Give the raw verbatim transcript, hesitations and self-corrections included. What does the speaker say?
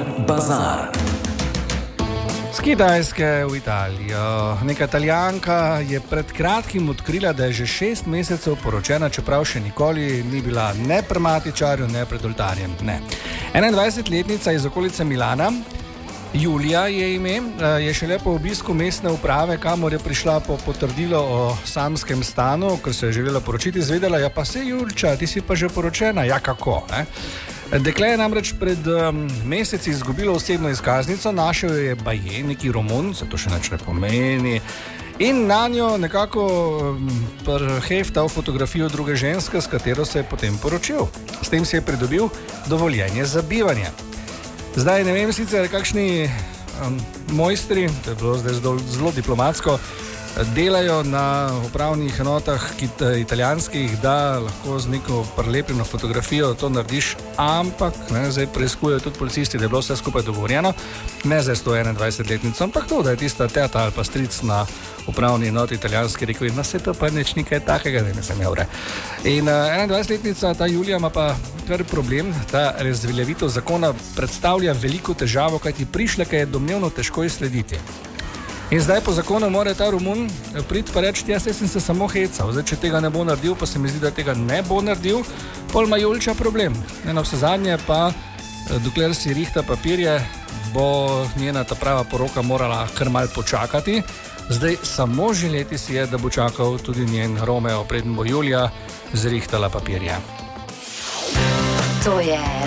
bazar. Z Kitajske v Italijo. Neka Italijanka je pred kratkim odkrila, da je že šest mesecev poročena, čeprav še nikoli ni bila ne pri matičarju, ne pred oltarjem. Ne. enaindvajsetletnica iz okolice Milana, Julija je ime, je šele po obisku mestne uprave, kamor je prišla po potrdilo o samskem stanu, ker se je želela poročiti, izvedela, ja pa se Julča, ti si pa že poročena, ja kako, ne? Dekle je namreč pred um, meseci izgubilo osebno izkaznico, našel je baje, neki Romun, se to še nič ne pomeni, in na njo nekako um, preheftal fotografijo druge ženske, s katero se je potem poročil. S tem si je pridobil dovoljenje za bivanje. Zdaj ne vem sicer, kakšni um, mojstri, to je bilo zdaj zelo, zelo diplomatsko, delajo na upravnih enotah kit, italijanskih, da lahko z neko prelepljeno fotografijo to narediš, ampak ne, zdaj preiskujejo tudi policisti, da je bilo vse skupaj dogovorjeno, ne za sto enaindvajsetletnico, ampak to, da je tista teta ali pa stric na upravni enoti italijanski rekel, no se to pa neč nekaj takega, da ne sem evre. In uh, enaindvajsetletnica, ta Julija, ima pa kar problem, ta razveljavitev zakona predstavlja veliko težavo, kajti prišleke je domnevno težko izslediti. In zdaj po zakonu mora ta Romun priti pa reči, jaz sem se samo hecal, zdaj če tega ne bo naredil, pa se mi zdi, da tega ne bo naredil, pol ima Julča problem. Ne, na vse zadnje pa, dokler si rihta papirje, bo njena ta prava poroka morala kar mal počakati. Zdaj samo želeti si je, da bo čakal tudi njen Romeo, preden bo Julija zrihtala papirje. To je